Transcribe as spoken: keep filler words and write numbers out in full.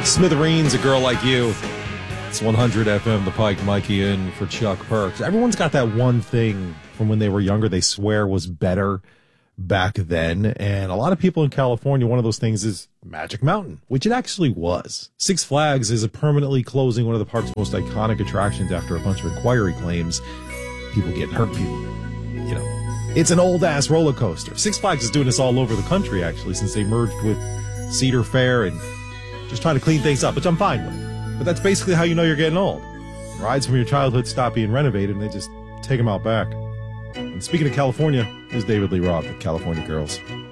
Smithereens, A Girl Like You. It's one hundred F M, The Pike, Mikey in for Chuck Perks. Everyone's got that one thing from when they were younger they swear was better back then. And a lot of people in California, one of those things is Magic Mountain, which it actually was. Six Flags is a permanently closing one of the park's most iconic attractions after a bunch of inquiry claims. People getting hurt, people, you know. It's an old-ass roller coaster. Six Flags is doing this all over the country, actually, since they merged with Cedar Fair and just trying to clean things up, which I'm fine with. But that's basically how you know you're getting old. Rides from your childhood stop being renovated, and they just take them out back. And speaking of California, is David Lee Roth with California Girls.